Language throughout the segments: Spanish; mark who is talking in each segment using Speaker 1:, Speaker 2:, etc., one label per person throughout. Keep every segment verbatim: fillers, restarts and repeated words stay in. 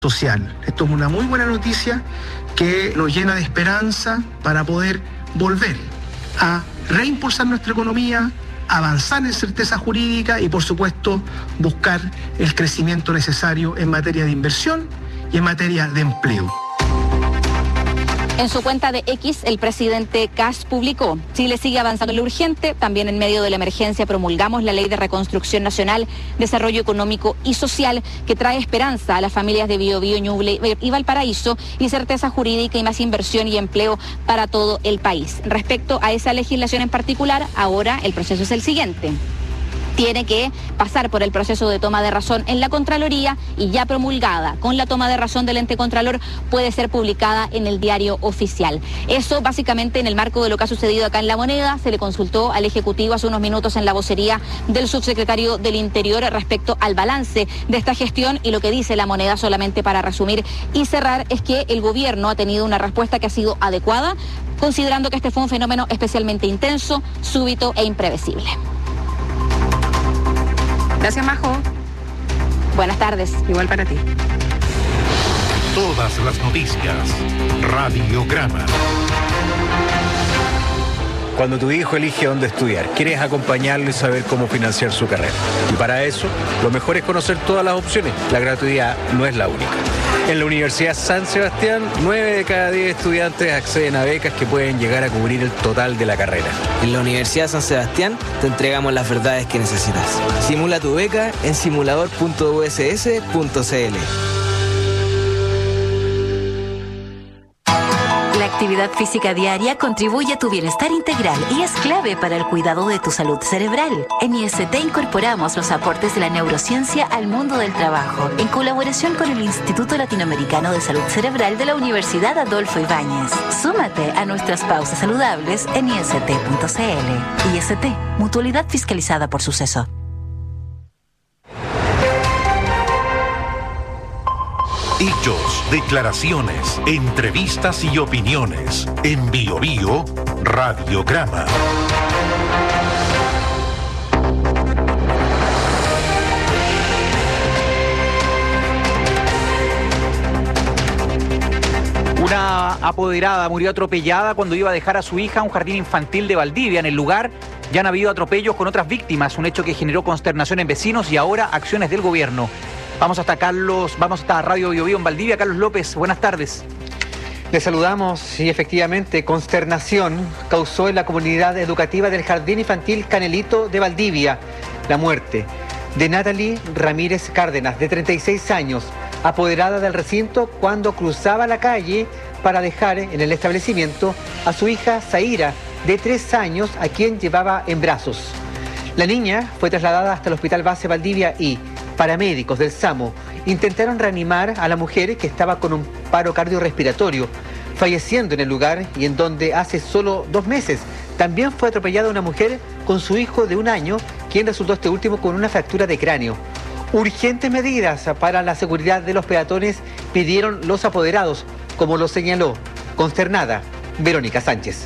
Speaker 1: social. Esto es una muy buena noticia que nos llena de esperanza para poder volver a reimpulsar nuestra economía, avanzar en certeza jurídica y, por supuesto, buscar el crecimiento necesario en materia de inversión y en materia de empleo.
Speaker 2: En su cuenta de X, el presidente Kast publicó: Chile sigue avanzando en lo urgente, también en medio de la emergencia promulgamos la Ley de Reconstrucción Nacional, Desarrollo Económico y Social, que trae esperanza a las familias de Biobío, Ñuble y Valparaíso y certeza jurídica y más inversión y empleo para todo el país. Respecto a esa legislación en particular, ahora el proceso es el siguiente. Tiene que pasar por el proceso de toma de razón en la Contraloría y ya promulgada con la toma de razón del ente Contralor puede ser publicada en el diario oficial. Eso básicamente en el marco de lo que ha sucedido acá en La Moneda. Se le consultó al Ejecutivo hace unos minutos en la vocería del subsecretario del Interior respecto al balance de esta gestión, y lo que dice La Moneda, solamente para resumir y cerrar, es que el gobierno ha tenido una respuesta que ha sido adecuada, considerando que este fue un fenómeno especialmente intenso, súbito e imprevisible.
Speaker 3: Gracias, Majo.
Speaker 2: Buenas tardes.
Speaker 3: Igual para ti.
Speaker 4: Todas las noticias. Radiograma.
Speaker 5: Cuando tu hijo elige dónde estudiar, quieres acompañarlo y saber cómo financiar su carrera. Y para eso, lo mejor es conocer todas las opciones. La gratuidad no es la única. En la Universidad San Sebastián, nueve de cada diez estudiantes acceden a becas que pueden llegar a cubrir el total de la carrera.
Speaker 6: En la Universidad San Sebastián te entregamos las verdades que necesitas. Simula tu beca en simulador punto u s s punto c l.
Speaker 7: La actividad física diaria contribuye a tu bienestar integral y es clave para el cuidado de tu salud cerebral. En I S T incorporamos los aportes de la neurociencia al mundo del trabajo, en colaboración con el Instituto Latinoamericano de Salud Cerebral de la Universidad Adolfo Ibáñez. Súmate a nuestras pausas saludables en i s t punto c l. I S T, mutualidad fiscalizada por Suceso.
Speaker 4: Hechos, declaraciones, entrevistas y opiniones. En Biobío, Radiograma.
Speaker 8: Una apoderada murió atropellada cuando iba a dejar a su hija a un jardín infantil de Valdivia. En el lugar ya han habido atropellos con otras víctimas, un hecho que generó consternación en vecinos y ahora acciones del gobierno. Vamos hasta Carlos, vamos hasta Radio Biobío en Valdivia. Carlos López, buenas tardes.
Speaker 9: Les saludamos y efectivamente consternación causó en la comunidad educativa del Jardín Infantil Canelito de Valdivia la muerte de Natalie Ramírez Cárdenas, de treinta y seis años, apoderada del recinto cuando cruzaba la calle para dejar en el establecimiento a su hija Zaira, de tres años, a quien llevaba en brazos. La niña fue trasladada hasta el Hospital Base Valdivia y paramédicos del SAMU intentaron reanimar a la mujer, que estaba con un paro cardiorrespiratorio, falleciendo en el lugar, y en donde hace solo dos meses también fue atropellada una mujer con su hijo de un año, quien resultó este último con una fractura de cráneo. Urgentes medidas para la seguridad de los peatones pidieron los apoderados, como lo señaló, consternada, Verónica Sánchez.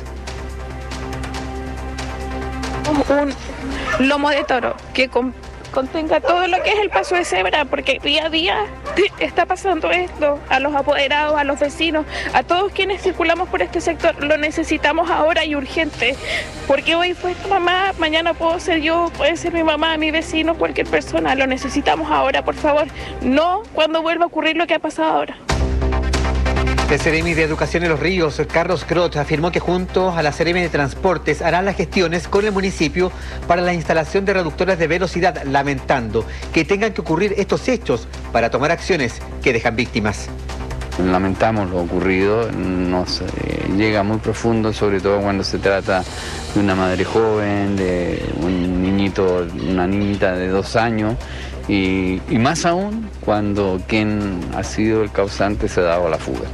Speaker 10: Un lomo de toro que con contenga todo lo que es el paso de cebra, porque día a día está pasando esto. A los apoderados, a los vecinos, a todos quienes circulamos por este sector, lo necesitamos ahora y urgente, porque hoy fue esta mamá, mañana puedo ser yo, puede ser mi mamá, mi vecino, cualquier persona. Lo necesitamos ahora, por favor, no cuando vuelva a ocurrir lo que ha pasado ahora.
Speaker 9: El Seremi de Educación en Los Ríos, Carlos Crot, afirmó que junto a la Seremi de Transportes harán las gestiones con el municipio para la instalación de reductores de velocidad, lamentando que tengan que ocurrir estos hechos para tomar acciones que dejan víctimas.
Speaker 11: Lamentamos lo ocurrido, nos eh, llega muy profundo, sobre todo cuando se trata de una madre joven, de un niñito, una niñita de dos años, y, y más aún cuando quien ha sido el causante se ha dado a la fuga.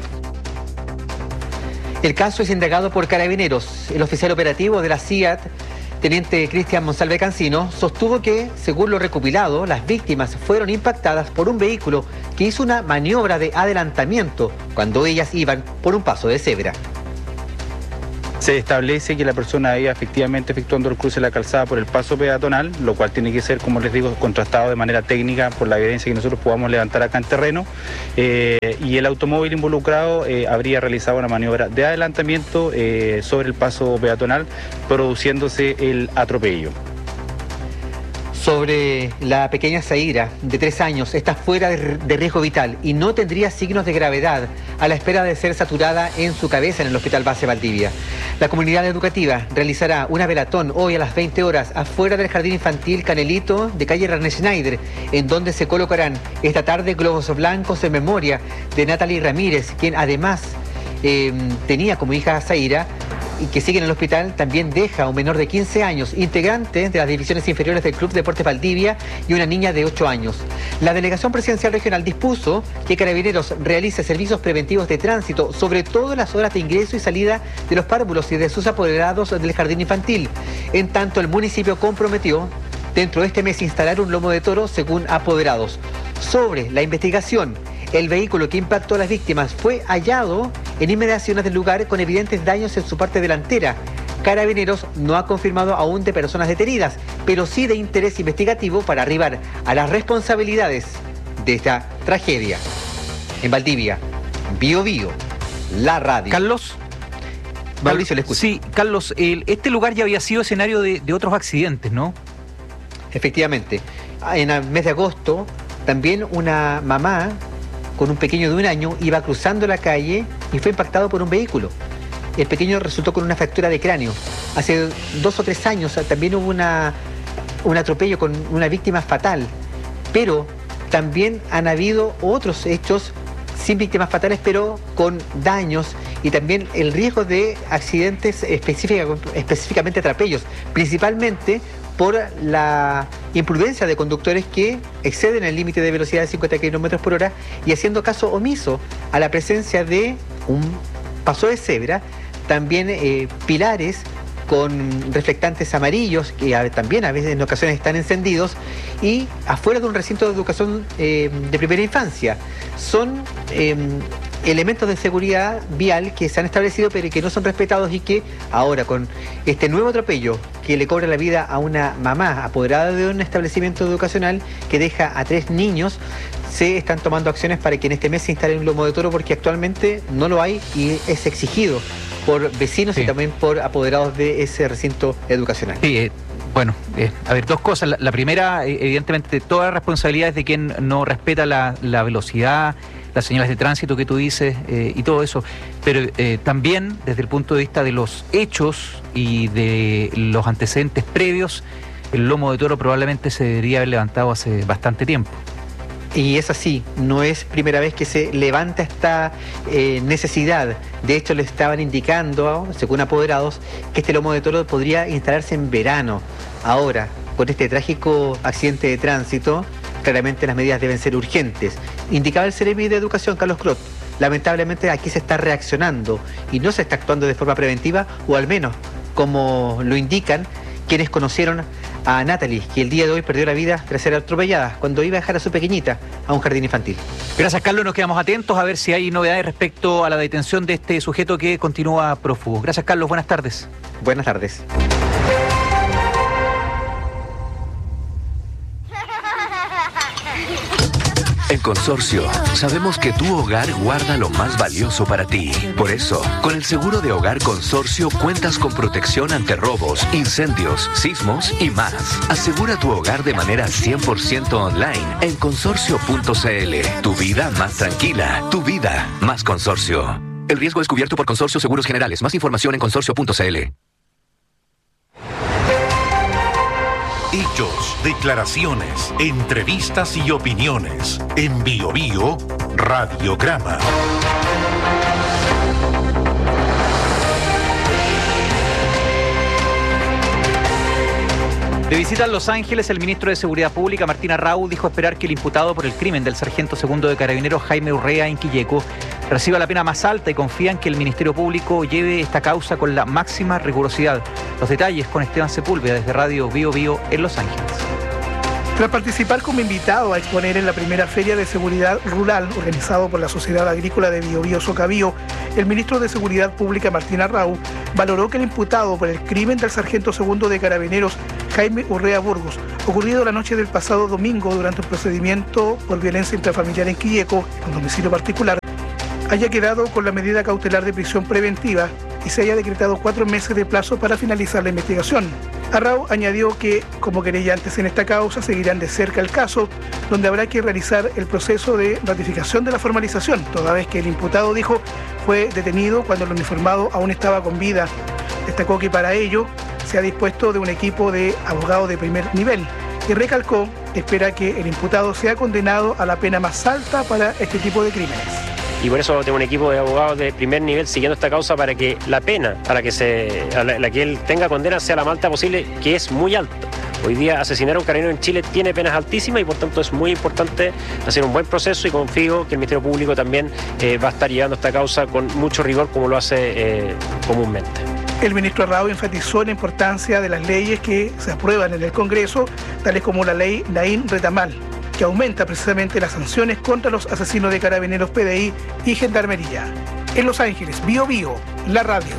Speaker 9: El caso es indagado por Carabineros. El oficial operativo de la C I A T, teniente Cristian Monsalve Cancino, sostuvo que, según lo recopilado, las víctimas fueron impactadas por un vehículo que hizo una maniobra de adelantamiento cuando ellas iban por un paso de cebra.
Speaker 3: Se establece que la persona iba efectivamente efectuando el cruce de la calzada por el paso peatonal, lo cual tiene que ser, como les digo, contrastado de manera técnica por la evidencia que nosotros podamos levantar acá en terreno. Eh, y el automóvil involucrado eh, habría realizado una maniobra de adelantamiento eh, sobre el paso peatonal, produciéndose el atropello.
Speaker 9: Sobre la pequeña Zaira, de tres años, está fuera de, de riesgo vital y no tendría signos de gravedad a la espera de ser saturada en su cabeza en el Hospital Base Valdivia. La comunidad educativa realizará una velatón hoy a las veinte horas afuera del Jardín Infantil Canelito de calle René Schneider, en donde se colocarán esta tarde globos blancos en memoria de Natalie Ramírez, quien además eh, tenía como hija a Zaira, y que sigue en el hospital. También deja a un menor de quince años, integrante de las divisiones inferiores del Club Deportes Valdivia, y una niña de ocho años. La Delegación Presidencial Regional dispuso que Carabineros realice servicios preventivos de tránsito, sobre todo en las horas de ingreso y salida de los párvulos y de sus apoderados del jardín infantil. En tanto, el municipio comprometió dentro de este mes instalar un lomo de toro según apoderados. Sobre la investigación, el vehículo que impactó a las víctimas fue hallado en inmediaciones del lugar con evidentes daños en su parte delantera. Carabineros no ha confirmado aún de personas detenidas, pero sí de interés investigativo para arribar a las responsabilidades de esta tragedia. En Valdivia, Bío Bío, la radio.
Speaker 8: Carlos.
Speaker 9: Mauricio, le escucho.
Speaker 8: Sí, Carlos, el, este lugar ya había sido escenario de, de otros accidentes, ¿no?
Speaker 9: Efectivamente. En el mes de agosto, también una mamá con un pequeño de un año iba cruzando la calle y fue impactado por un vehículo. El pequeño resultó con una fractura de cráneo. Hace dos o tres años también hubo una, un atropello con una víctima fatal, pero también han habido otros hechos sin víctimas fatales, pero con daños y también el riesgo de accidentes específica, específicamente atropellos, principalmente por la imprudencia de conductores que exceden el límite de velocidad de cincuenta kilómetros por hora y haciendo caso omiso a la presencia de un paso de cebra, también eh, pilares con reflectantes amarillos que a, también a veces en ocasiones están encendidos, y afuera de un recinto de educación eh, de primera infancia. Son eh, elementos de seguridad vial que se han establecido pero que no son respetados, y que ahora con este nuevo atropello que le cobra la vida a una mamá apoderada de un establecimiento educacional que deja a tres niños, se están tomando acciones para que en este mes se instale un lomo de toro, porque actualmente no lo hay y es exigido por vecinos, sí, y también por apoderados de ese recinto educacional.
Speaker 8: Sí, eh, bueno, eh, a ver, dos cosas. La, la primera, eh, evidentemente, toda la responsabilidad es de quien no respeta la, la velocidad, las señales de tránsito que tú dices eh, y todo eso, pero eh, también desde el punto de vista de los hechos y de los antecedentes previos, el lomo de toro probablemente se debería haber levantado hace bastante tiempo.
Speaker 9: Y es así, no es primera vez que se levanta esta eh, necesidad. De hecho, le estaban indicando, según apoderados, que este lomo de toro podría instalarse en verano. Ahora, con este trágico accidente de tránsito, claramente las medidas deben ser urgentes. Indicaba el Ceremi de Educación, Carlos Crot. Lamentablemente aquí se está reaccionando y no se está actuando de forma preventiva, o al menos, como lo indican quienes conocieron a Natalie, que el día de hoy perdió la vida tras ser atropellada cuando iba a dejar a su pequeñita a un jardín infantil.
Speaker 8: Gracias, Carlos. Nos quedamos atentos a ver si hay novedades respecto a la detención de este sujeto que continúa prófugo. Gracias, Carlos. Buenas tardes.
Speaker 9: Buenas tardes.
Speaker 12: En Consorcio, sabemos que tu hogar guarda lo más valioso para ti. Por eso, con el seguro de hogar Consorcio cuentas con protección ante robos, incendios, sismos y más. Asegura tu hogar de manera cien por ciento online en consorcio punto c l. Tu vida más tranquila, tu vida más Consorcio. El riesgo es cubierto por Consorcio Seguros Generales. Más información en consorcio punto c l.
Speaker 4: Hechos, declaraciones, entrevistas y opiniones. En Bío Bío, Radiograma.
Speaker 8: De visita en Los Ángeles, el ministro de Seguridad Pública, Martín Arrau, dijo esperar que el imputado por el crimen del sargento segundo de Carabineros, Jaime Urrea Inquilleco, reciba la pena más alta, y confía en que el Ministerio Público lleve esta causa con la máxima rigurosidad. Los detalles con Esteban Sepúlveda desde Radio Bío Bío en Los Ángeles.
Speaker 1: Tras participar como invitado a exponer en la primera Feria de Seguridad Rural organizado por la Sociedad Agrícola de Biobío Socabío, el ministro de Seguridad Pública Martín Arrau valoró que el imputado por el crimen del sargento segundo de Carabineros Jaime Urrea Burgos, ocurrido la noche del pasado domingo durante un procedimiento por violencia intrafamiliar en Quilleco, en domicilio particular, haya quedado con la medida cautelar de prisión preventiva y se haya decretado cuatro meses de plazo para finalizar la investigación. Arrau añadió que, como querellantes en esta causa, seguirán de cerca el caso, donde habrá que realizar el proceso de ratificación de la formalización, toda vez que el imputado, dijo, fue detenido cuando el uniformado aún estaba con vida. Destacó que para ello se ha dispuesto de un equipo de abogados de primer nivel y recalcó que espera que el imputado sea condenado a la pena más alta para este tipo de crímenes.
Speaker 13: Y por eso tengo un equipo de abogados de primer nivel siguiendo esta causa para que la pena, para que se, la, la que él tenga condena sea la más alta posible, que es muy alta. Hoy día asesinar a un carabinero en Chile tiene penas altísimas y por tanto es muy importante hacer un buen proceso y confío que el Ministerio Público también eh, va a estar llevando esta causa con mucho rigor como lo hace eh, comúnmente.
Speaker 1: El ministro Arrau enfatizó la importancia de las leyes que se aprueban en el Congreso, tales como la ley Naín Retamal, que aumenta precisamente las sanciones contra los asesinos de Carabineros, P D I y Gendarmería. En Los Ángeles, Bio Bio, la radio.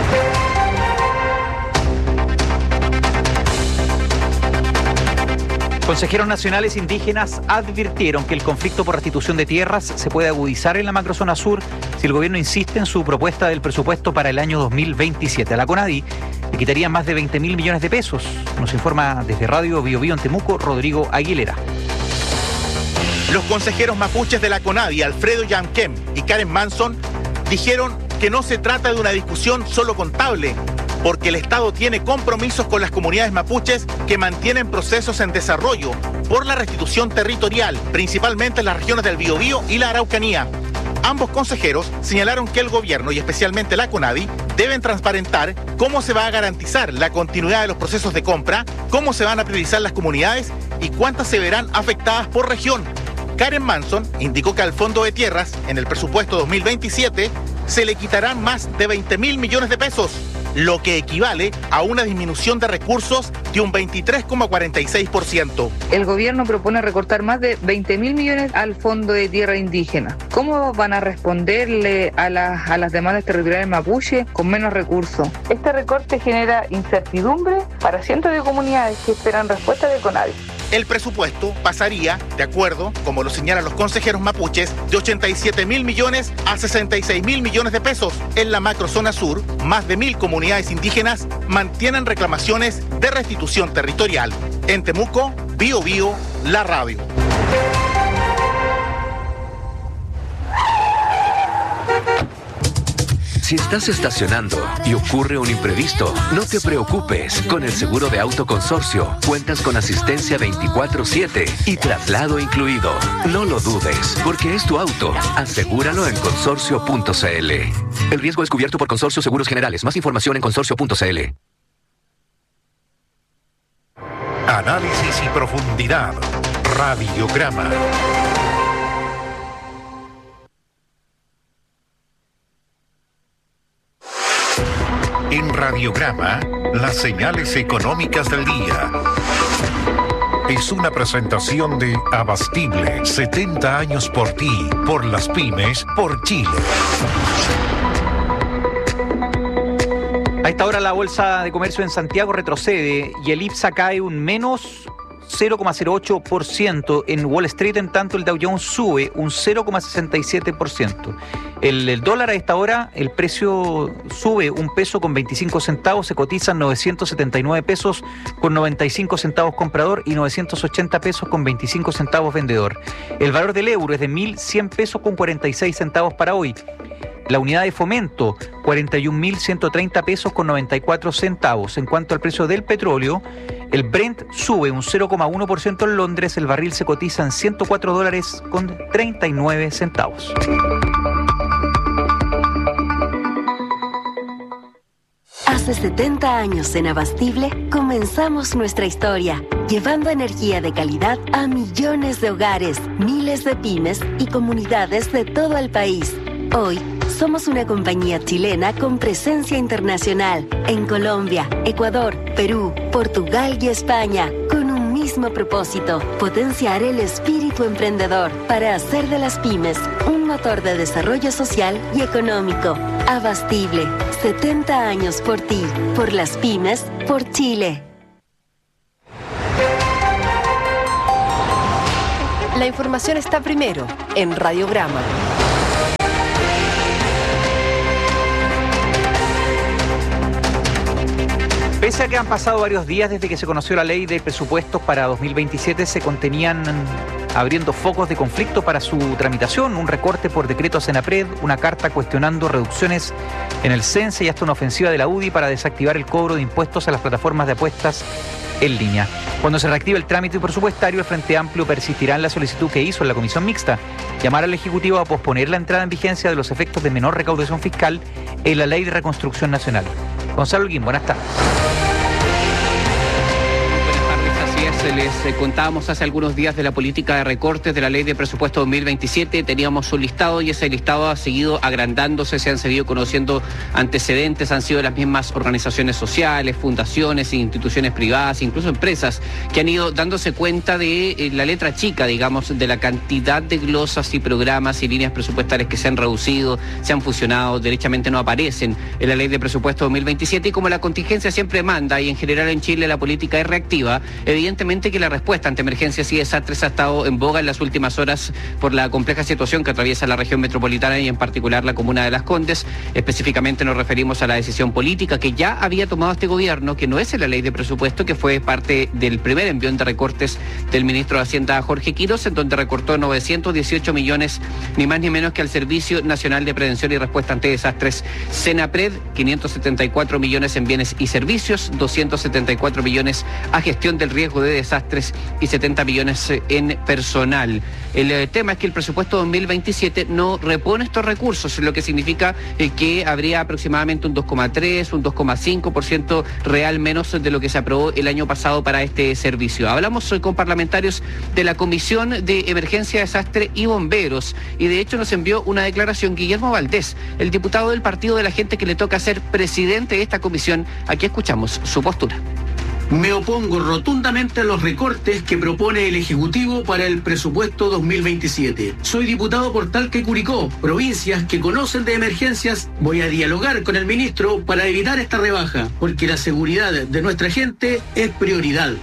Speaker 8: Consejeros nacionales indígenas advirtieron que el conflicto por restitución de tierras se puede agudizar en la macrozona sur si el gobierno insiste en su propuesta del presupuesto para el año dos mil veintisiete. A la CONADI le quitarían más de veinte mil millones de pesos. Nos informa desde Radio Bio Bio en Temuco, Rodrigo Aguilera.
Speaker 14: Los consejeros mapuches de la CONADI, Alfredo Yanquem y Karen Manson, dijeron que no se trata de una discusión solo contable, porque el Estado tiene compromisos con las comunidades mapuches que mantienen procesos en desarrollo por la restitución territorial, principalmente en las regiones del Biobío y la Araucanía. Ambos consejeros señalaron que el gobierno y especialmente la CONADI deben transparentar cómo se va a garantizar la continuidad de los procesos de compra, cómo se van a priorizar las comunidades y cuántas se verán afectadas por región. Karen Manson indicó que al Fondo de Tierras, en el presupuesto dos mil veintisiete, se le quitarán más de veinte mil millones de pesos, lo que equivale a una disminución de recursos de un veintitrés coma cuarenta y seis por ciento.
Speaker 15: El gobierno propone recortar más de veinte mil millones al Fondo de Tierra Indígena. ¿Cómo van a responderle a, la, a las demandas territoriales mapuche con menos recursos? Este recorte genera incertidumbre para cientos de comunidades que esperan respuesta de CONADI.
Speaker 14: El presupuesto pasaría, de acuerdo, como lo señalan los consejeros mapuches, de ochenta y siete mil millones a sesenta y seis mil millones de pesos. En la macrozona sur, más de mil comunidades indígenas mantienen reclamaciones de restitución territorial. En Temuco, Bio Bio, la radio.
Speaker 12: Si estás estacionando y ocurre un imprevisto, no te preocupes. Con el seguro de auto Consorcio, cuentas con asistencia veinticuatro siete y traslado incluido. No lo dudes, porque es tu auto. Asegúralo en consorcio punto c l. El riesgo es cubierto por Consorcio Seguros Generales. Más información en consorcio punto c l.
Speaker 4: Análisis y profundidad. Radiograma. En Radiograma, las señales económicas del día. Es una presentación de Abastible, setenta años por ti, por las pymes, por Chile.
Speaker 8: A esta hora la Bolsa de Comercio en Santiago retrocede y el IPSA cae un menos cero coma cero ocho por ciento. En Wall Street, en tanto, el Dow Jones sube un cero coma sesenta y siete por ciento. El, el dólar a esta hora, el precio sube un peso con veinticinco centavos, se cotizan novecientos setenta y nueve pesos con noventa y cinco centavos comprador y novecientos ochenta pesos con veinticinco centavos vendedor. El valor del euro es de mil cien pesos con cuarenta y seis centavos para hoy. La unidad de fomento, cuarenta y un mil ciento treinta pesos con noventa y cuatro centavos. En cuanto al precio del petróleo, el Brent sube un cero coma uno por ciento en Londres, el barril se cotiza en ciento cuatro dólares con treinta y nueve centavos.
Speaker 16: Hace setenta años en Abastible comenzamos nuestra historia, llevando energía de calidad a millones de hogares, miles de pymes y comunidades de todo el país. Hoy somos una compañía chilena con presencia internacional en Colombia, Ecuador, Perú, Portugal y España, con un mismo mismo propósito, potenciar el espíritu emprendedor para hacer de las pymes un motor de desarrollo social y económico. Abastible, setenta años por ti, por las pymes, por Chile.
Speaker 17: La información está primero en Radiograma.
Speaker 8: Pese a que han pasado varios días desde que se conoció la ley de presupuestos para dos mil veintisiete, se contenían abriendo focos de conflicto para su tramitación, un recorte por decreto a Senapred, una carta cuestionando reducciones en el CENSE y hasta una ofensiva de la U D I para desactivar el cobro de impuestos a las plataformas de apuestas en línea. Cuando se reactive el trámite presupuestario, el Frente Amplio persistirá en la solicitud que hizo en la Comisión Mixta, llamar al Ejecutivo a posponer la entrada en vigencia de los efectos de menor recaudación fiscal en la Ley de Reconstrucción Nacional. Gonzalo Holguín, buenas tardes.
Speaker 18: Les contábamos hace algunos días de la política de recortes de la ley de presupuesto dos mil veintisiete, teníamos un listado y ese listado ha seguido agrandándose, se han seguido conociendo antecedentes, han sido las mismas organizaciones sociales, fundaciones, instituciones privadas, incluso empresas, que han ido dándose cuenta de eh, la letra chica, digamos, de la cantidad de glosas y programas y líneas presupuestarias que se han reducido, se han fusionado, derechamente no aparecen en la ley de presupuesto dos mil veintisiete, y como la contingencia siempre manda y en general en Chile la política es reactiva, evidentemente que la respuesta ante emergencias y desastres ha estado en boga en las últimas horas por la compleja situación que atraviesa la región metropolitana y en particular la comuna de Las Condes. Específicamente nos referimos a la decisión política que ya había tomado este gobierno, que no es en la ley de presupuesto, que fue parte del primer envión de recortes del ministro de Hacienda Jorge Quiroz, en donde recortó novecientos dieciocho millones, ni más ni menos que al Servicio Nacional de Prevención y Respuesta ante Desastres Senapred, quinientos setenta y cuatro millones en bienes y servicios, doscientos setenta y cuatro millones a gestión del riesgo de desastres y setenta millones en personal. El eh, tema es que el presupuesto dos mil veintisiete no repone estos recursos, lo que significa eh, que habría aproximadamente un dos coma tres, un dos coma cinco por ciento real menos de lo que se aprobó el año pasado para este servicio. Hablamos hoy con parlamentarios de la Comisión de Emergencia, Desastre y Bomberos, y de hecho nos envió una declaración Guillermo Valdés, el diputado del partido de la gente que le toca ser presidente de esta comisión. Aquí escuchamos su postura.
Speaker 1: Me opongo rotundamente a los recortes que propone el Ejecutivo para el presupuesto dos mil veintisiete. Soy diputado por Talca y Curicó, provincias que conocen de emergencias. Voy a dialogar con el ministro para evitar esta rebaja, porque la seguridad de nuestra gente es prioridad.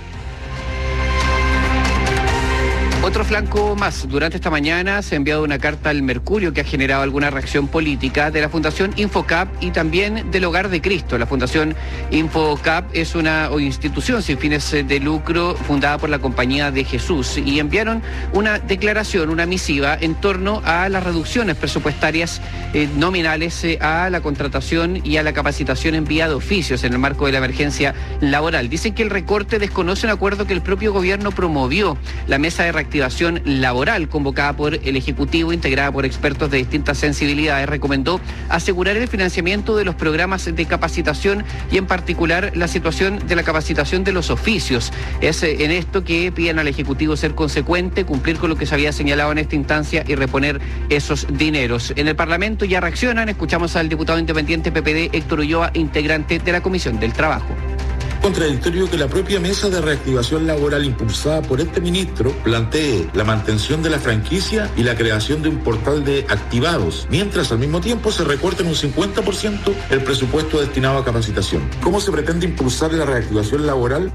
Speaker 18: Otro flanco más. Durante esta mañana se ha enviado una carta al Mercurio que ha generado alguna reacción política de la Fundación Infocap y también del Hogar de Cristo. La Fundación Infocap es una institución sin fines de lucro fundada por la Compañía de Jesús y enviaron una declaración, una misiva en torno a las reducciones presupuestarias eh, nominales eh, a la contratación y a la capacitación en vía de oficios en el marco de la emergencia laboral. Dicen que el recorte desconoce un acuerdo que el propio gobierno promovió, la mesa de reactivación laboral convocada por el Ejecutivo, integrada por expertos de distintas sensibilidades, recomendó asegurar el financiamiento de los programas de capacitación y en particular la situación de la capacitación de los oficios. Es en esto que piden al Ejecutivo ser consecuente, cumplir con lo que se había señalado en esta instancia y reponer esos dineros. En el Parlamento ya reaccionan, escuchamos al diputado independiente P P D Héctor Ulloa, integrante de la Comisión del Trabajo.
Speaker 19: Contradictorio que la propia mesa de reactivación laboral impulsada por este ministro plantee la mantención de la franquicia y la creación de un portal de activados, mientras al mismo tiempo se recorta en un cincuenta por ciento el presupuesto destinado a capacitación. ¿Cómo se pretende impulsar la reactivación laboral?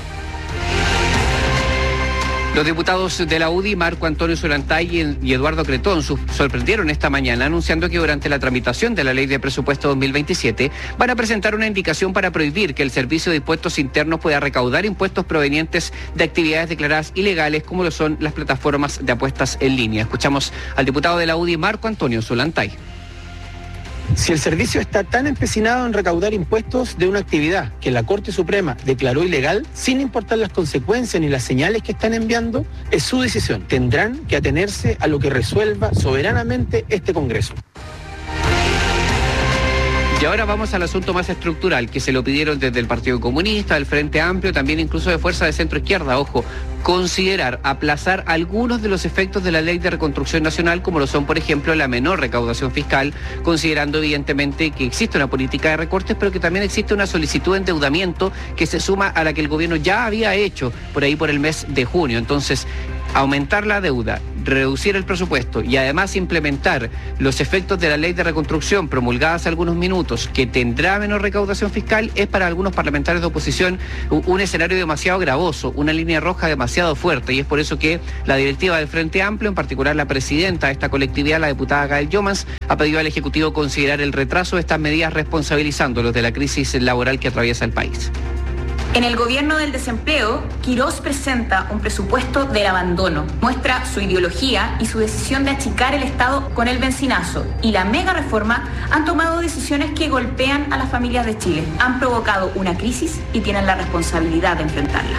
Speaker 18: Los diputados de la U D I, Marco Antonio Zulantay y Eduardo Cretón, sorprendieron esta mañana anunciando que durante la tramitación de la Ley de Presupuesto dos mil veintisiete van a presentar una indicación para prohibir que el Servicio de Impuestos Internos pueda recaudar impuestos provenientes de actividades declaradas ilegales como lo son las plataformas de apuestas en línea. Escuchamos al diputado de la U D I, Marco Antonio Zulantay.
Speaker 1: Si el servicio está tan empecinado en recaudar impuestos de una actividad que la Corte Suprema declaró ilegal, sin importar las consecuencias ni las señales que están enviando, es su decisión. Tendrán que atenerse a lo que resuelva soberanamente este Congreso.
Speaker 18: Y ahora vamos al asunto más estructural, que se lo pidieron desde el Partido Comunista, del Frente Amplio, también incluso de Fuerza de Centro Izquierda. Ojo, considerar aplazar algunos de los efectos de la Ley de Reconstrucción Nacional, como lo son, por ejemplo, la menor recaudación fiscal, considerando evidentemente que existe una política de recortes, pero que también existe una solicitud de endeudamiento que se suma a la que el gobierno ya había hecho por ahí por el mes de junio. Entonces, aumentar la deuda, reducir el presupuesto y además implementar los efectos de la Ley de Reconstrucción promulgada hace algunos minutos, que tendrá menor recaudación fiscal, es para algunos parlamentarios de oposición un escenario demasiado gravoso, una línea roja demasiado fuerte, y es por eso que la directiva del Frente Amplio, en particular la presidenta de esta colectividad, la diputada Gael Yomans, ha pedido al Ejecutivo considerar el retraso de estas medidas, responsabilizándolos de la crisis laboral que atraviesa el país.
Speaker 20: En el gobierno del desempleo, Quirós presenta un presupuesto del abandono. Muestra su ideología y su decisión de achicar el Estado con el bencinazo. Y la mega reforma han tomado decisiones que golpean a las familias de Chile. Han provocado una crisis y tienen la responsabilidad de enfrentarla.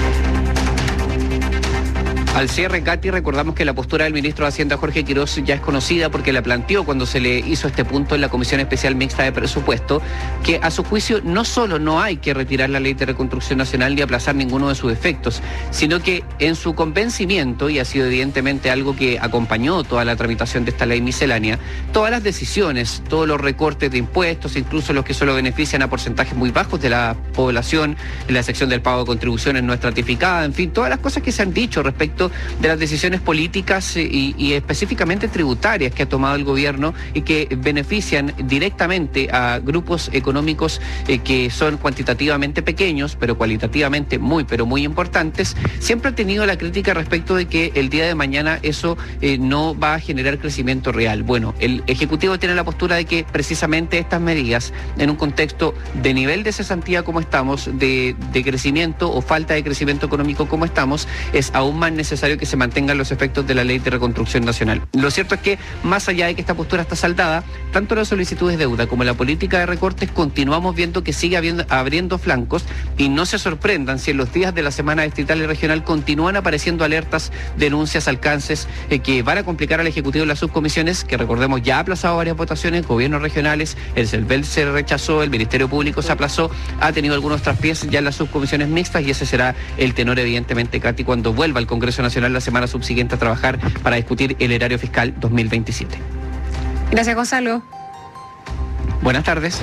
Speaker 18: Al cierre, Katy, recordamos que la postura del ministro de Hacienda, Jorge Quirós, ya es conocida porque la planteó cuando se le hizo este punto en la Comisión Especial Mixta de Presupuesto, que a su juicio no solo no hay que retirar la Ley de Reconstrucción Nacional ni aplazar ninguno de sus efectos, sino que en su convencimiento, y ha sido evidentemente algo que acompañó toda la tramitación de esta ley miscelánea, todas las decisiones, todos los recortes de impuestos, incluso los que solo benefician a porcentajes muy bajos de la población, en la sección del pago de contribuciones no estratificada, en fin, todas las cosas que se han dicho respecto de las decisiones políticas y, y específicamente tributarias que ha tomado el gobierno y que benefician directamente a grupos económicos eh, que son cuantitativamente pequeños, pero cualitativamente muy, pero muy importantes, siempre ha tenido la crítica respecto de que el día de mañana eso eh, no va a generar crecimiento real. Bueno, el Ejecutivo tiene la postura de que precisamente estas medidas, en un contexto de nivel de cesantía como estamos, de, de crecimiento o falta de crecimiento económico como estamos, es aún más necesario necesario que se mantengan los efectos de la Ley de Reconstrucción Nacional. Lo cierto es que, más allá de que esta postura está saldada, tanto las solicitudes de deuda como la política de recortes continuamos viendo que sigue habiendo, abriendo flancos, y no se sorprendan si en los días de la semana distrital y regional continúan apareciendo alertas, denuncias, alcances eh, que van a complicar al Ejecutivo y las subcomisiones, que recordemos ya ha aplazado varias votaciones, gobiernos regionales, el CELVEL se rechazó, el Ministerio Público se aplazó, ha tenido algunos traspiés ya en las subcomisiones mixtas, y ese será el tenor evidentemente, Katy, cuando vuelva al Congreso Nacional la semana subsiguiente a trabajar para discutir el erario fiscal dos mil veintisiete.
Speaker 21: Gracias, Gonzalo.
Speaker 18: Buenas tardes.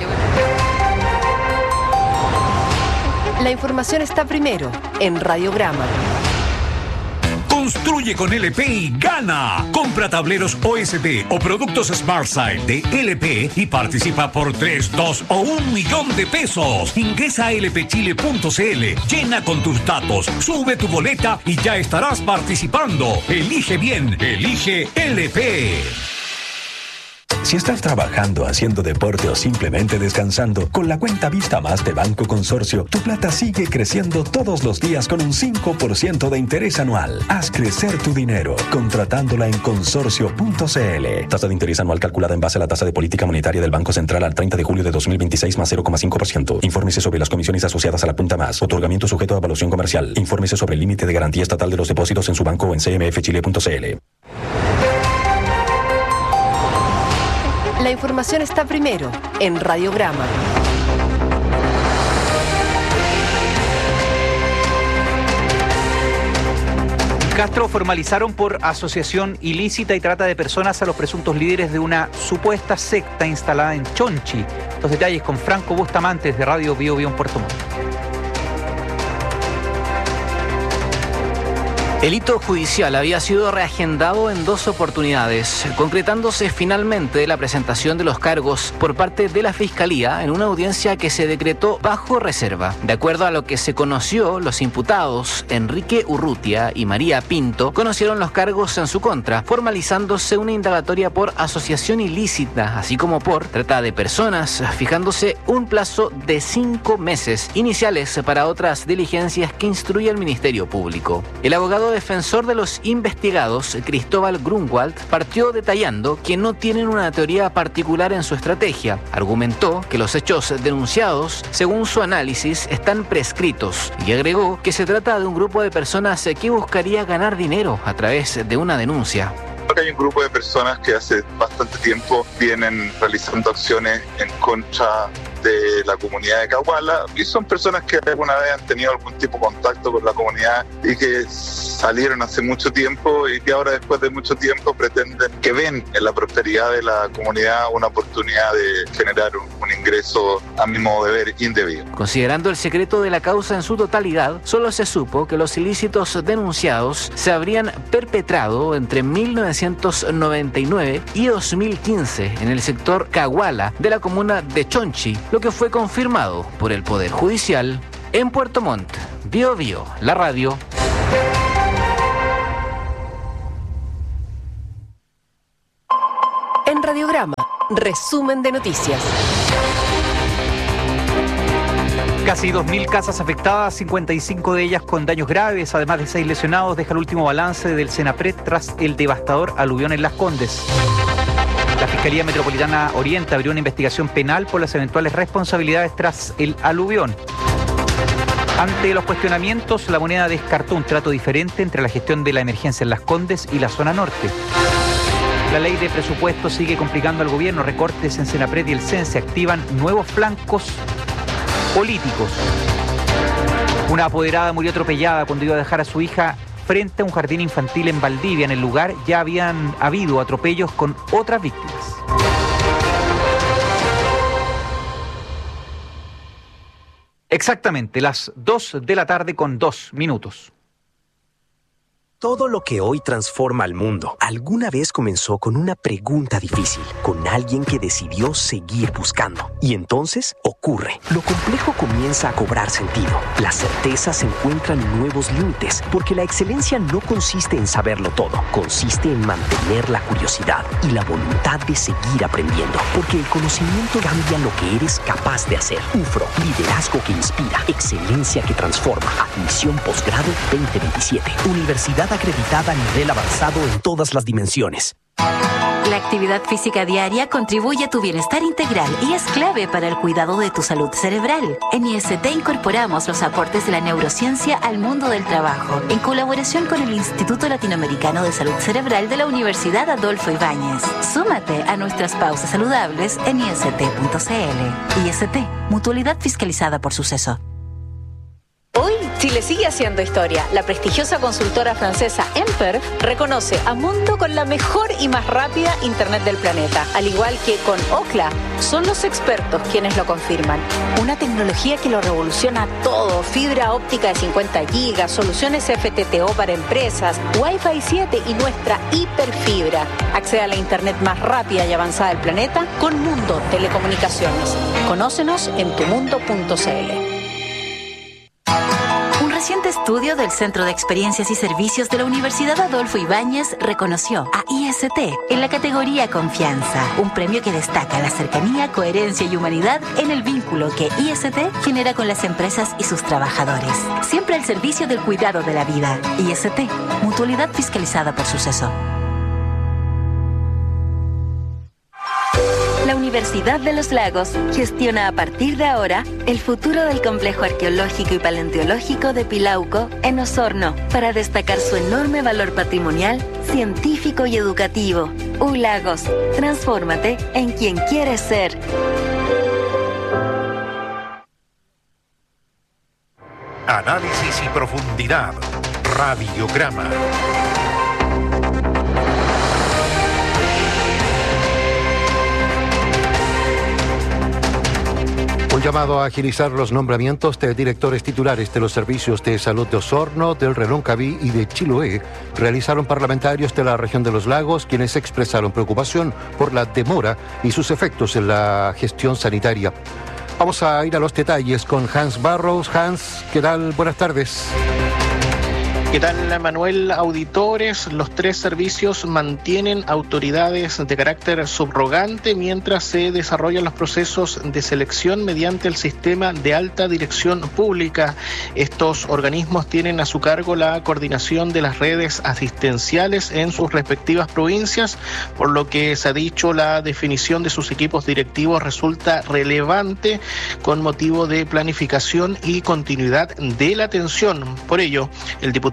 Speaker 17: La información está primero en Radiograma.
Speaker 22: Construye con L P y gana. Compra tableros O S B o productos SmartSide de L P y participa por tres, dos o un millón de pesos. Ingresa a l p chile punto c l, llena con tus datos, sube tu boleta y ya estarás participando. Elige bien, elige L P.
Speaker 23: Si estás trabajando, haciendo deporte o simplemente descansando, con la cuenta Vista Más de Banco Consorcio, tu plata sigue creciendo todos los días con un cinco por ciento de interés anual. Haz crecer tu dinero contratándola en consorcio punto c l. Tasa de interés anual calculada en base a la tasa de política monetaria del Banco Central al treinta de julio de dos mil veintiséis más cero coma cinco por ciento. Infórmese sobre las comisiones asociadas a la punta más. Otorgamiento sujeto a evaluación comercial. Infórmese sobre el límite de garantía estatal de los depósitos en su banco o en c m f chile punto c l.
Speaker 17: La información está primero en Radiograma.
Speaker 8: Castro formalizaron por asociación ilícita y trata de personas a los presuntos líderes de una supuesta secta instalada en Chonchi. Los detalles con Franco Bustamante de Radio Bio Bio en Puerto Montt.
Speaker 24: El hito judicial había sido reagendado en dos oportunidades, concretándose finalmente la presentación de los cargos por parte de la Fiscalía en una audiencia que se decretó bajo reserva. De acuerdo a lo que se conoció, los imputados Enrique Urrutia y María Pinto conocieron los cargos en su contra, formalizándose una indagatoria por asociación ilícita, así como por trata de personas, fijándose un plazo de cinco meses iniciales para otras diligencias que instruye el Ministerio Público. El abogado defensor de los investigados, Cristóbal Grunwald, partió detallando que no tienen una teoría particular en su estrategia. Argumentó que los hechos denunciados, según su análisis, están prescritos y agregó que se trata de un grupo de personas que buscaría ganar dinero a través de una denuncia.
Speaker 2: Acá hay un grupo de personas que hace bastante tiempo vienen realizando acciones en contra de la comunidad de Caguala, y son personas que alguna vez han tenido algún tipo de contacto con la comunidad y que salieron hace mucho tiempo y que ahora, después de mucho tiempo, pretenden que ven en la prosperidad de la comunidad una oportunidad de generar un, un ingreso, a mi modo de ver, indebido.
Speaker 24: Considerando el secreto de la causa en su totalidad, solo se supo que los ilícitos denunciados se habrían perpetrado entre mil novecientos noventa y nueve y dos mil quince en el sector Caguala de la comuna de Chonchi, lo que fue confirmado por el Poder Judicial en Puerto Montt. Bio Bio, la radio.
Speaker 17: En Radiograma, resumen de noticias.
Speaker 8: Casi dos mil casas afectadas, cincuenta y cinco de ellas con daños graves, además de seis lesionados, deja el último balance del Senapred tras el devastador aluvión en Las Condes. La Fiscalía Metropolitana Oriente abrió una investigación penal por las eventuales responsabilidades tras el aluvión. Ante los cuestionamientos, La Moneda descartó un trato diferente entre la gestión de la emergencia en Las Condes y la zona norte. La ley de presupuesto sigue complicando al gobierno. Recortes en Senapred y el C E N se activan nuevos flancos políticos. Una apoderada murió atropellada cuando iba a dejar a su hija frente a un jardín infantil en Valdivia. En el lugar ya habían habido atropellos con otras víctimas. Exactamente, las dos de la tarde con dos minutos.
Speaker 5: Todo lo que hoy transforma al mundo alguna vez comenzó con una pregunta difícil, con alguien que decidió seguir buscando. Y entonces ocurre. Lo complejo comienza a cobrar sentido. Las certezas encuentran nuevos límites, porque la excelencia no consiste en saberlo todo, consiste en mantener la curiosidad y la voluntad de seguir aprendiendo, porque el conocimiento cambia lo que eres capaz de hacer. U F R O, liderazgo que inspira, excelencia que transforma. Admisión posgrado veinte veintisiete. Universidad acreditada a nivel avanzado en todas las dimensiones.
Speaker 6: La actividad física diaria contribuye a tu bienestar integral y es clave para el cuidado de tu salud cerebral. En I S T incorporamos los aportes de la neurociencia al mundo del trabajo, en colaboración con el Instituto Latinoamericano de Salud Cerebral de la Universidad Adolfo Ibáñez. Súmate a nuestras pausas saludables en I S T punto C L. I S T, mutualidad fiscalizada por Suceso.
Speaker 7: Hoy, Chile sigue haciendo historia. La prestigiosa consultora francesa Emper reconoce a Mundo con la mejor y más rápida Internet del planeta. Al igual que con Ookla, son los expertos quienes lo confirman. Una tecnología que lo revoluciona todo. Fibra óptica de cincuenta gigas, soluciones F T T O para empresas, Wi-Fi siete y nuestra hiperfibra. Accede a la Internet más rápida y avanzada del planeta con Mundo Telecomunicaciones. Conócenos en tu mundo punto C L.
Speaker 6: Un reciente estudio del Centro de Experiencias y Servicios de la Universidad Adolfo Ibáñez reconoció a I S T en la categoría Confianza, un premio que destaca la cercanía, coherencia y humanidad en el vínculo que I S T genera con las empresas y sus trabajadores. Siempre al servicio del cuidado de la vida. I S T, mutualidad fiscalizada por Suceso.
Speaker 16: La Universidad de los Lagos gestiona a partir de ahora el futuro del complejo arqueológico y paleontológico de Pilauco en Osorno para destacar su enorme valor patrimonial, científico y educativo. U Lagos, transfórmate en quien quieres ser.
Speaker 4: Análisis y profundidad. Radiograma.
Speaker 25: Un llamado a agilizar los nombramientos de directores titulares de los servicios de salud de Osorno, del Reloncaví y de Chiloé realizaron parlamentarios de la región de los lagos, quienes expresaron preocupación por la demora y sus efectos en la gestión sanitaria. Vamos a ir a los detalles con Hans Barrows. Hans, ¿qué tal? Buenas tardes.
Speaker 26: ¿Qué tal, Manuel? Auditores, los tres servicios mantienen autoridades de carácter subrogante mientras se desarrollan los procesos de selección mediante el sistema de alta dirección pública. Estos organismos tienen a su cargo la coordinación de las redes asistenciales en sus respectivas provincias, por lo que se ha dicho la definición de sus equipos directivos resulta relevante con motivo de planificación y continuidad de la atención. Por ello, el diputado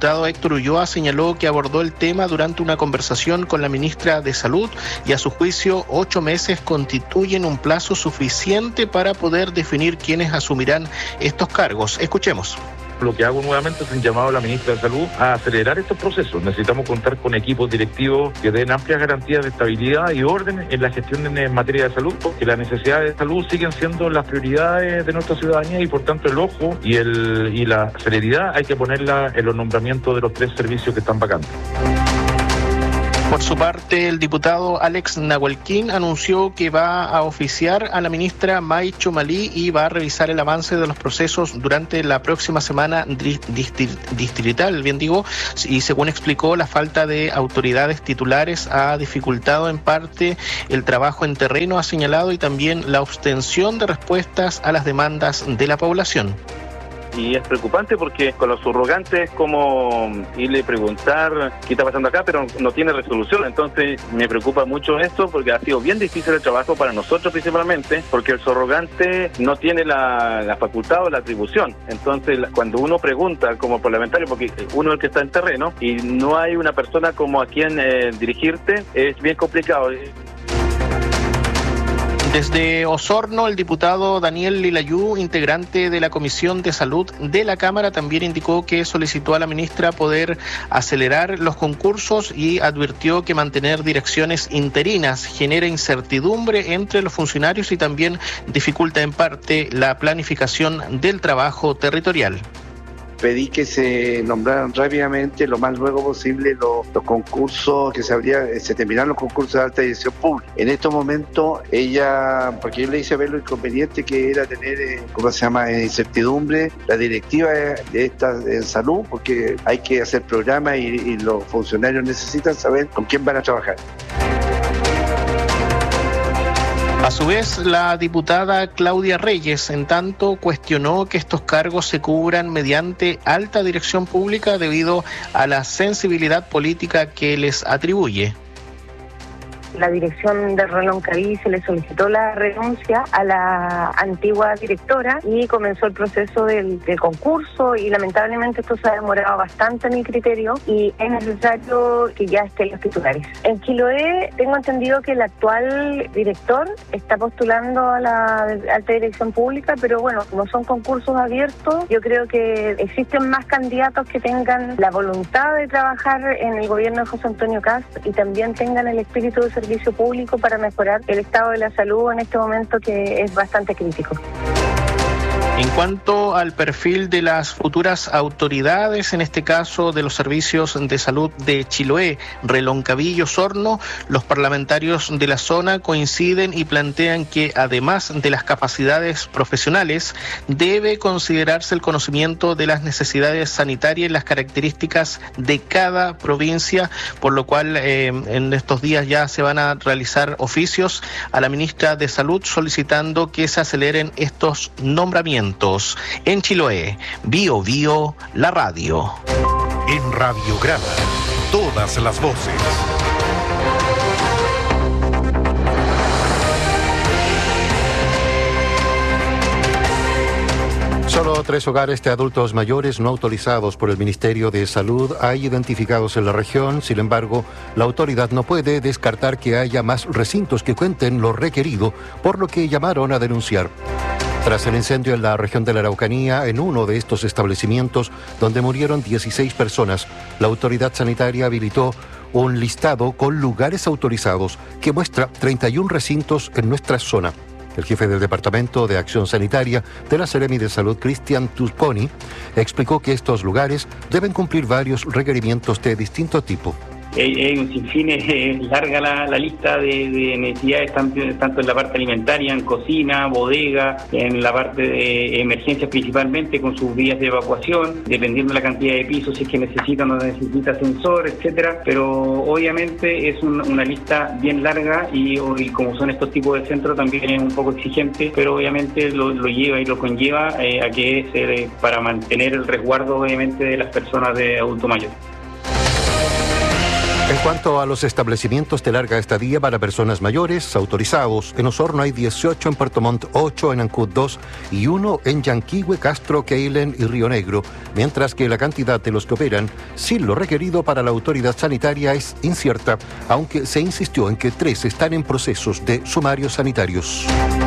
Speaker 26: diputado Héctor Ulloa señaló que abordó el tema durante una conversación con la ministra de Salud y a su juicio ocho meses constituyen un plazo suficiente para poder definir quiénes asumirán estos cargos. Escuchemos.
Speaker 3: Lo que hago nuevamente es un llamado a la ministra de Salud a acelerar estos procesos. Necesitamos contar con equipos directivos que den amplias garantías de estabilidad y orden en la gestión en materia de salud, porque las necesidades de salud siguen siendo las prioridades de nuestra ciudadanía y por tanto el ojo y, el, y la celeridad hay que ponerla en los nombramientos de los tres servicios que están vacantes.
Speaker 26: Por su parte, el diputado Alex Nahuelquín anunció que va a oficiar a la ministra May Chomalí y va a revisar el avance de los procesos durante la próxima semana distrital, bien digo, y según explicó, la falta de autoridades titulares ha dificultado en parte el trabajo en terreno, ha señalado, y también la obtención de respuestas a las demandas de la población.
Speaker 9: Y es preocupante porque con los subrogantes es como irle a preguntar qué está pasando acá, pero no tiene resolución. Entonces me preocupa mucho esto porque ha sido bien difícil el trabajo para nosotros principalmente, porque el subrogante no tiene la, la facultad o la atribución. Entonces cuando uno pregunta como parlamentario, porque uno es el que está en terreno y no hay una persona como a quien eh, dirigirte, es bien complicado.
Speaker 26: Desde Osorno, el diputado Daniel Lilayú, integrante de la Comisión de Salud de la Cámara, también indicó que solicitó a la ministra poder acelerar los concursos y advirtió que mantener direcciones interinas genera incertidumbre entre los funcionarios y también dificulta en parte la planificación del trabajo territorial.
Speaker 10: Pedí que se nombraran rápidamente, lo más luego posible, los, los concursos, que se, habría, se terminaran los concursos de alta dirección pública. En estos momentos, ella, porque yo le hice ver lo inconveniente que era tener, eh, ¿cómo se llama?, incertidumbre, la directiva de esta en salud, porque hay que hacer programas y, y los funcionarios necesitan saber con quién van a trabajar.
Speaker 26: A su vez, la diputada Claudia Reyes, en tanto, cuestionó que estos cargos se cubran mediante alta dirección pública debido a la sensibilidad política que les atribuye.
Speaker 11: La dirección de Reloncaví se le solicitó la renuncia a la antigua directora y comenzó el proceso del, del concurso y lamentablemente esto se ha demorado bastante a mi criterio y es necesario que ya estén los titulares. En Chiloé tengo entendido que el actual director está postulando a la alta dirección pública, pero bueno, como son concursos abiertos, yo creo que existen más candidatos que tengan la voluntad de trabajar en el gobierno de José Antonio Kast y también tengan el espíritu de servicio público para mejorar el estado de la salud en este momento que es bastante crítico.
Speaker 26: En cuanto al perfil de las futuras autoridades, en este caso de los servicios de salud de Chiloé, Reloncaví y Osorno, los parlamentarios de la zona coinciden y plantean que además de las capacidades profesionales, debe considerarse el conocimiento de las necesidades sanitarias y las características de cada provincia, por lo cual eh, en estos días ya se van a realizar oficios a la ministra de Salud solicitando que se aceleren estos nombramientos. En Chiloé, Bio Bio, la radio.
Speaker 4: En Radiograma, todas las voces.
Speaker 25: Solo tres hogares de adultos mayores no autorizados por el Ministerio de Salud hay identificados en la región. Sin embargo, la autoridad no puede descartar que haya más recintos que cuenten lo requerido, por lo que llamaron a denunciar. Tras el incendio en la región de la Araucanía, en uno de estos establecimientos, donde murieron dieciséis personas, la autoridad sanitaria habilitó un listado con lugares autorizados que muestra treinta y uno recintos en nuestra zona. El jefe del Departamento de Acción Sanitaria de la Seremi de Salud, Cristian Tusponi, explicó que estos lugares deben cumplir varios requerimientos de distinto tipo.
Speaker 13: Hay un sinfín, es larga la, la lista de, de necesidades, tanto, tanto en la parte alimentaria, en cocina, bodega, en la parte de emergencias principalmente, con sus vías de evacuación, dependiendo de la cantidad de pisos, si es que necesita o no necesita ascensor, etcétera. Pero obviamente es un, una lista bien larga y, y como son estos tipos de centros también es un poco exigente, pero obviamente lo, lo lleva y lo conlleva eh, a que es eh, para mantener el resguardo obviamente de las personas de adulto mayor.
Speaker 25: En En cuanto a los establecimientos de larga estadía para personas mayores autorizados, en Osorno hay dieciocho, en Puerto Montt ocho, en Ancud dos y uno en Yanquihue, Castro, Keilen y Río Negro, mientras que la cantidad de los que operan sin lo requerido para la autoridad sanitaria es incierta, aunque se insistió en que tres están en procesos de sumarios sanitarios.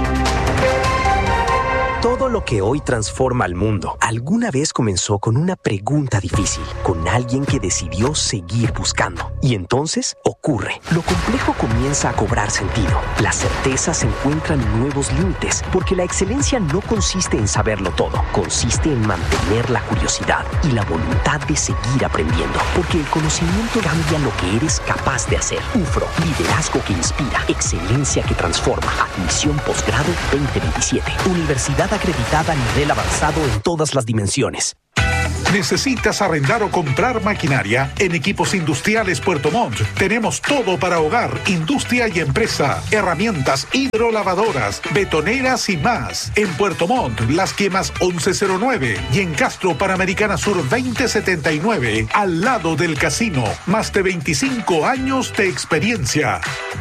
Speaker 5: Todo lo que hoy transforma al mundo alguna vez comenzó con una pregunta difícil, con alguien que decidió seguir buscando. Y entonces ocurre. Lo complejo comienza a cobrar sentido. Las certezas encuentran nuevos límites, porque la excelencia no consiste en saberlo todo, consiste en mantener la curiosidad y la voluntad de seguir aprendiendo, porque el conocimiento cambia lo que eres capaz de hacer. U F R O, liderazgo que inspira, excelencia que transforma. Admisión posgrado veinte veintisiete. Universidad acreditada a nivel avanzado en todas las dimensiones.
Speaker 22: ¿Necesitas arrendar o comprar maquinaria? En Equipos Industriales Puerto Montt tenemos todo para hogar, industria y empresa, herramientas hidrolavadoras, betoneras y más. En Puerto Montt, Las Quemas once cero nueve y en Castro, Panamericana Sur veinte setenta y nueve, al lado del casino. Más de veinticinco años de experiencia.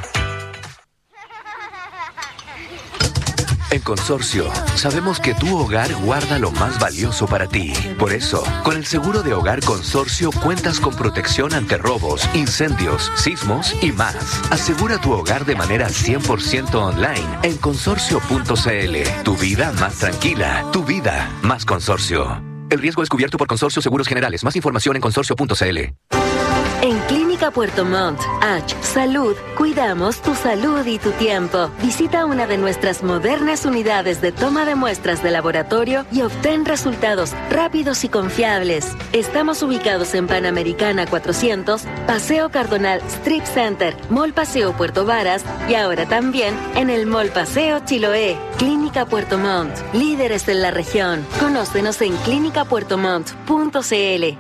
Speaker 1: En Consorcio, sabemos que tu hogar guarda lo más valioso para ti. Por eso, con el seguro de hogar Consorcio cuentas con protección ante robos, incendios, sismos y más. Asegura tu hogar de manera cien por ciento online en consorcio punto c l. Tu vida más tranquila, tu vida más Consorcio. El riesgo es cubierto por Consorcio Seguros Generales. Más información en consorcio punto c l.
Speaker 16: En Clínica Puerto Montt, H Salud, cuidamos tu salud y tu tiempo. Visita una de nuestras modernas unidades de toma de muestras de laboratorio y obtén resultados rápidos y confiables. Estamos ubicados en Panamericana cuatrocientos, Paseo Cardonal Strip Center, Mall Paseo Puerto Varas y ahora también en el Mall Paseo Chiloé. Clínica Puerto Montt, líderes en la región. Conócenos en clínica puerto montt punto c l.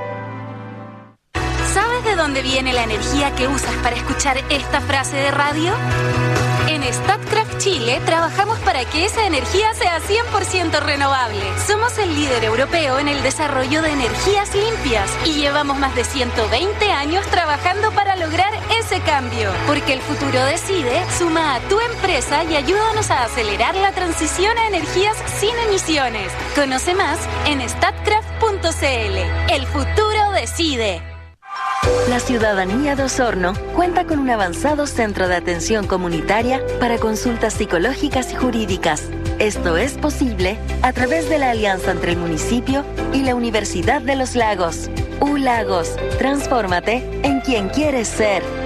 Speaker 12: ¿De dónde viene la energía que usas para escuchar esta frase de radio? En Statkraft Chile trabajamos para que esa energía sea cien por ciento renovable. Somos el líder europeo en el desarrollo de energías limpias y llevamos más de ciento veinte años trabajando para lograr ese cambio. Porque el futuro decide, suma a tu empresa y ayúdanos a acelerar la transición a energías sin emisiones. Conoce más en statkraft punto c l. El futuro decide.
Speaker 16: La ciudadanía de Osorno cuenta con un avanzado centro de atención comunitaria para consultas psicológicas y jurídicas. Esto es posible a través de la alianza entre el municipio y la Universidad de los Lagos. U Lagos, transfórmate en quien quieres ser.